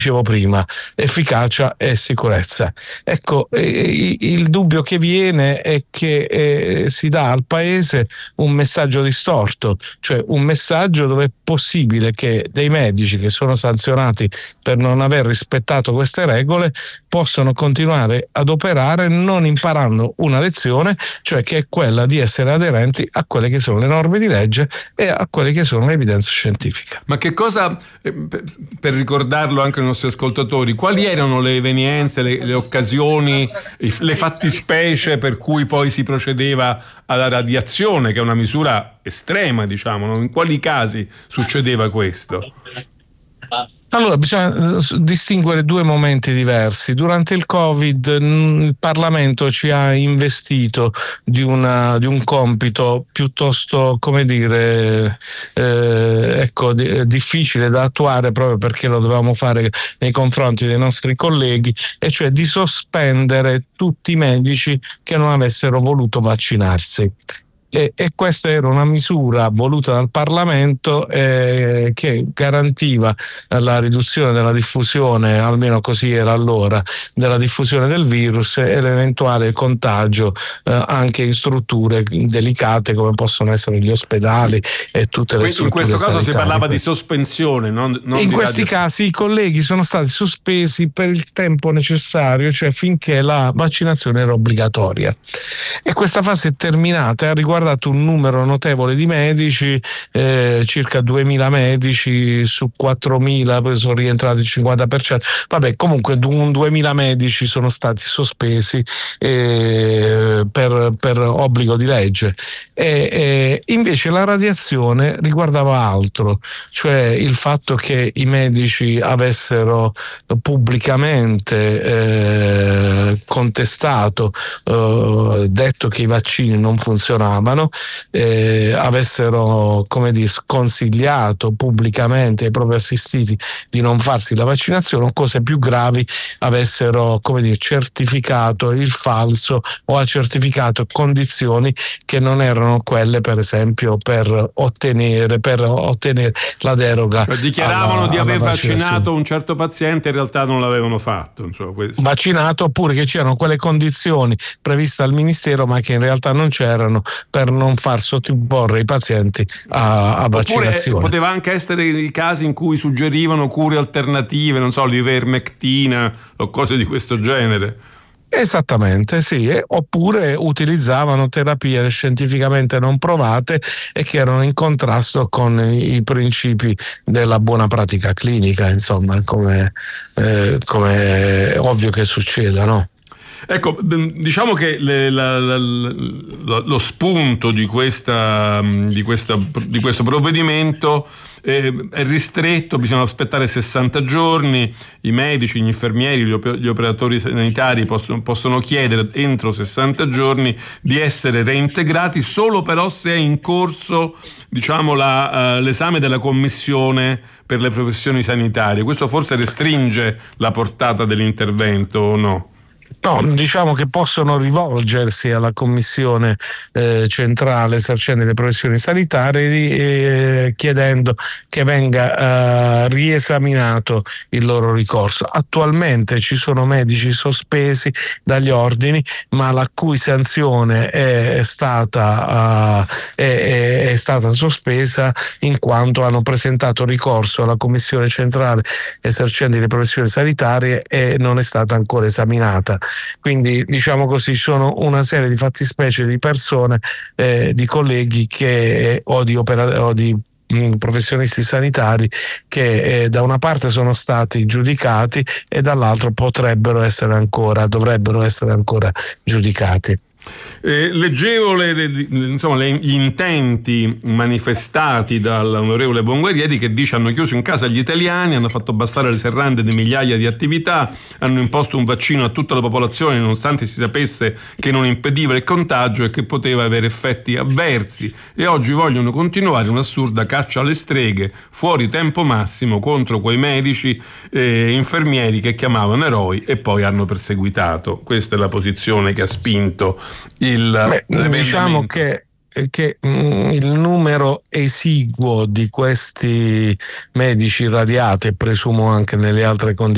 dicevo prima, efficacia e sicurezza. Ecco, il dubbio che viene è che si dà al paese un messaggio distorto, cioè un messaggio dove è possibile che dei medici che sono sanzionati per non aver rispettato queste regole possano continuare ad operare non imparando una lezione, cioè che è quella di essere aderenti a quelle che sono le norme di legge e a quelle che sono le evidenze scientifiche. Ma che cosa, per ricordarlo anche ai nostri ascoltatori, quali erano le evenienze, le occasioni, le fattispecie per cui poi si procedeva alla radiazione, che è una misura estrema, diciamo, no? In quali casi succedeva questo? Allora, bisogna distinguere due momenti diversi. Durante il Covid il Parlamento ci ha investito di un compito piuttosto, come dire, difficile da attuare, proprio perché lo dovevamo fare nei confronti dei nostri colleghi, e cioè di sospendere tutti i medici che non avessero voluto vaccinarsi. E questa era una misura voluta dal Parlamento che garantiva la riduzione della diffusione, almeno così era allora, della diffusione del virus e l'eventuale contagio anche in strutture delicate come possono essere gli ospedali e tutte le strutture sanitarie. In questo caso si parlava di sospensione, non in di questi casi i colleghi sono stati sospesi per il tempo necessario, cioè finché la vaccinazione era obbligatoria. E questa fase è terminata e ha riguardato un numero notevole di medici, circa 2.000 medici su 4.000, poi sono rientrati il 50%. Vabbè, comunque 2.000 medici sono stati sospesi per obbligo di legge. Invece la radiazione riguardava altro, cioè il fatto che i medici avessero pubblicamente contestato, detto che i vaccini non funzionavano, avessero, come dire, sconsigliato pubblicamente ai propri assistiti di non farsi la vaccinazione, o cose più gravi, avessero, come dire, certificato il falso o ha certificato condizioni che non erano quelle, per esempio, per ottenere la deroga. Cioè, dichiaravano di aver vaccinato un certo paziente, in realtà non l'avevano fatto. Insomma, vaccinato, oppure che c'erano quelle condizioni previste dal Ministero ma che in realtà non c'erano, per non far sottoporre i pazienti a vaccinazione. Oppure poteva anche essere i casi in cui suggerivano cure alternative, non so, l'ivermectina o cose di questo genere. Esattamente, sì, oppure utilizzavano terapie scientificamente non provate e che erano in contrasto con i principi della buona pratica clinica, insomma, come è ovvio che succeda, no? Ecco, diciamo che lo spunto di questo provvedimento è ristretto, bisogna aspettare 60 giorni, i medici, gli infermieri, gli operatori sanitari possono chiedere entro 60 giorni di essere reintegrati, solo però se è in corso, diciamo, l'esame della commissione per le professioni sanitarie. Questo forse restringe la portata dell'intervento, o no? No, diciamo che possono rivolgersi alla commissione centrale esercente le professioni sanitarie chiedendo che venga riesaminato il loro ricorso. Attualmente ci sono medici sospesi dagli ordini, ma la cui sanzione è stata sospesa in quanto hanno presentato ricorso alla commissione centrale esercente le professioni sanitarie e non è stata ancora esaminata. Quindi, diciamo così, sono una serie di fattispecie di persone, di colleghi o di professionisti sanitari che da una parte sono stati giudicati e dall'altro dovrebbero essere ancora giudicati. Leggevo gli intenti manifestati dall'onorevole Bonguerieri, che dice: hanno chiuso in casa gli italiani, hanno fatto bastare le serrande di migliaia di attività, hanno imposto un vaccino a tutta la popolazione nonostante si sapesse che non impediva il contagio e che poteva avere effetti avversi, e oggi vogliono continuare un'assurda caccia alle streghe fuori tempo massimo contro quei medici e infermieri che chiamavano eroi e poi hanno perseguitato. Questa è la posizione che ha spinto diciamo che il numero esiguo di questi medici irradiati, e presumo anche nelle altre condizioni